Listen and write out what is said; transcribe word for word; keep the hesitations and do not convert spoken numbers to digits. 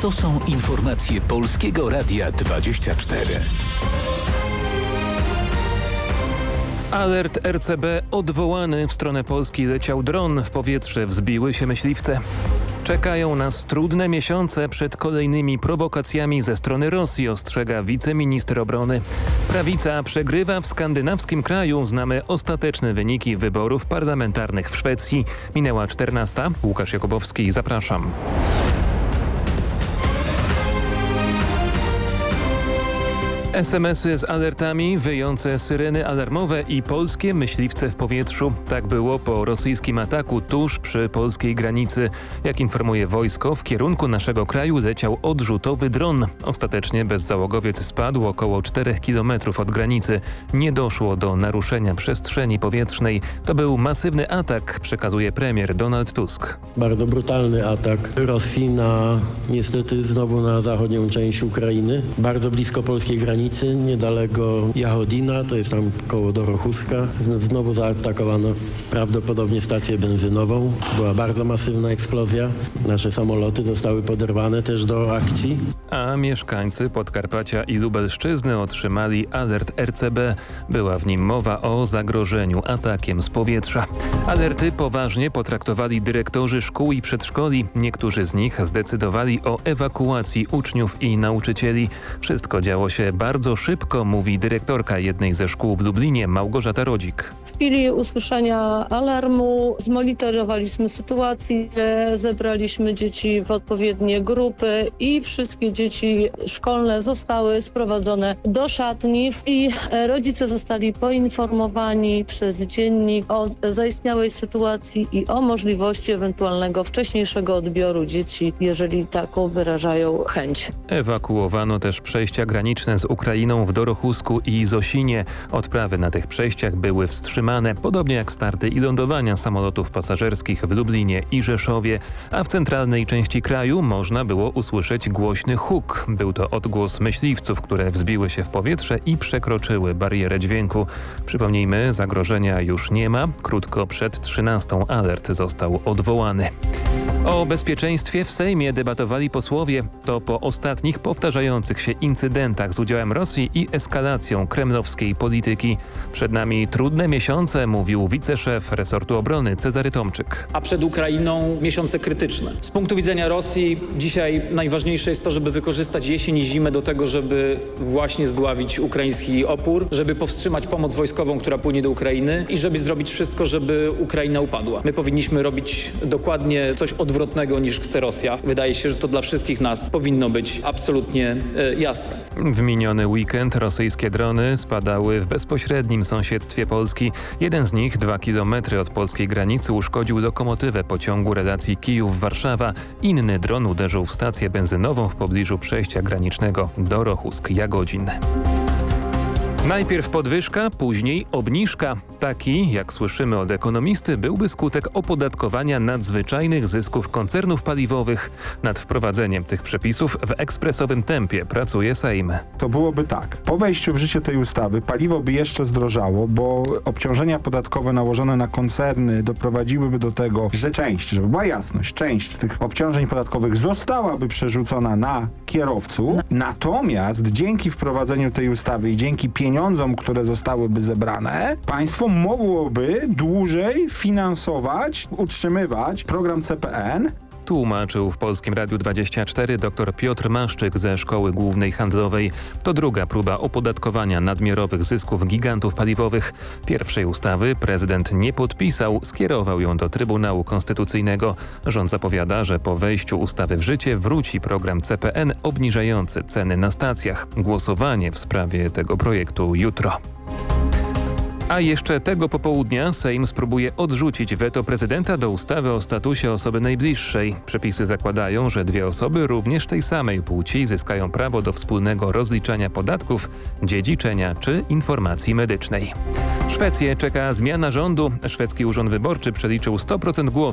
To są informacje Polskiego Radia dwadzieścia cztery. Alert R C B odwołany. W stronę Polski leciał dron. W powietrze wzbiły się myśliwce. Czekają nas trudne miesiące przed kolejnymi prowokacjami ze strony Rosji, ostrzega wiceminister obrony. Prawica przegrywa w skandynawskim kraju. Znamy ostateczne wyniki wyborów parlamentarnych w Szwecji. Minęła czternasta. Łukasz Jakubowski, zapraszam. es em esy z alertami, wyjące syreny alarmowe i polskie myśliwce w powietrzu. Tak było po rosyjskim ataku tuż przy polskiej granicy. Jak informuje wojsko, w kierunku naszego kraju leciał odrzutowy dron. Ostatecznie bezzałogowiec spadł około czterech kilometrów od granicy. Nie doszło do naruszenia przestrzeni powietrznej. To był masywny atak, przekazuje premier Donald Tusk. Bardzo brutalny atak Rosji na, niestety znowu na zachodnią część Ukrainy, bardzo blisko polskiej granicy. Niedaleko Jachodina, to jest tam koło Dorochuska. Znowu zaatakowano prawdopodobnie stację benzynową. Była bardzo masywna eksplozja. Nasze samoloty zostały poderwane też do akcji. A mieszkańcy Podkarpacia i Lubelszczyzny otrzymali alert R C B. Była w nim mowa o zagrożeniu atakiem z powietrza. Alerty poważnie potraktowali dyrektorzy szkół i przedszkoli. Niektórzy z nich zdecydowali o ewakuacji uczniów i nauczycieli. Wszystko działo się bardzo Bardzo szybko, mówi dyrektorka jednej ze szkół w Lublinie, Małgorzata Rodzik. W chwili usłyszenia alarmu zmonitorowaliśmy sytuację, zebraliśmy dzieci w odpowiednie grupy i wszystkie dzieci szkolne zostały sprowadzone do szatni i rodzice zostali poinformowani przez dziennik o zaistniałej sytuacji i o możliwości ewentualnego wcześniejszego odbioru dzieci, jeżeli taką wyrażają chęć. Ewakuowano też przejścia graniczne z Ukrainą w Dorochusku i Zosinie. Odprawy na tych przejściach były wstrzymane, podobnie jak starty i lądowania samolotów pasażerskich w Lublinie i Rzeszowie, a w centralnej części kraju można było usłyszeć głośny huk. Był to odgłos myśliwców, które wzbiły się w powietrze i przekroczyły barierę dźwięku. Przypomnijmy, zagrożenia już nie ma. Krótko przed trzynastą alert został odwołany. O bezpieczeństwie w Sejmie debatowali posłowie. To po ostatnich powtarzających się incydentach z udziałem Rosji i eskalacją kremlowskiej polityki. Przed nami trudne miesiące, mówił wiceszef resortu obrony Cezary Tomczyk. A przed Ukrainą miesiące krytyczne. Z punktu widzenia Rosji dzisiaj najważniejsze jest to, żeby wykorzystać jesień i zimę do tego, żeby właśnie zdławić ukraiński opór, żeby powstrzymać pomoc wojskową, która płynie do Ukrainy i żeby zrobić wszystko, żeby Ukraina upadła. My powinniśmy robić dokładnie coś odwrotnego niż chce Rosja. Wydaje się, że to dla wszystkich nas powinno być absolutnie e, jasne. W miniony weekend rosyjskie drony spadały w bezpośrednim sąsiedztwie Polski. Jeden z nich, dwa kilometry od polskiej granicy, uszkodził lokomotywę pociągu relacji Kijów-Warszawa. Inny dron uderzył w stację benzynową w pobliżu przejścia granicznego Dorochusk-Jagodzin. Najpierw podwyżka, później obniżka. Taki, jak słyszymy od ekonomisty, byłby skutek opodatkowania nadzwyczajnych zysków koncernów paliwowych. Nad wprowadzeniem tych przepisów w ekspresowym tempie pracuje Sejm. To byłoby tak. Po wejściu w życie tej ustawy paliwo by jeszcze zdrożało, bo obciążenia podatkowe nałożone na koncerny doprowadziłyby do tego, że część, żeby była jasność, część z tych obciążeń podatkowych zostałaby przerzucona na kierowców. Natomiast dzięki wprowadzeniu tej ustawy i dzięki pieniądzom, które zostałyby zebrane, państwo mogłoby dłużej finansować, utrzymywać program C P N. Tłumaczył w Polskim Radiu dwadzieścia cztery dr Piotr Maszczyk ze Szkoły Głównej Handlowej. To druga próba opodatkowania nadmiarowych zysków gigantów paliwowych. Pierwszej ustawy prezydent nie podpisał, skierował ją do Trybunału Konstytucyjnego. Rząd zapowiada, że po wejściu ustawy w życie wróci program C P N obniżający ceny na stacjach. Głosowanie w sprawie tego projektu jutro. A jeszcze tego popołudnia Sejm spróbuje odrzucić weto prezydenta do ustawy o statusie osoby najbliższej. Przepisy zakładają, że dwie osoby również tej samej płci zyskają prawo do wspólnego rozliczania podatków, dziedziczenia czy informacji medycznej. Szwecję czeka zmiana rządu. Szwedzki Urząd Wyborczy przeliczył sto procent głosów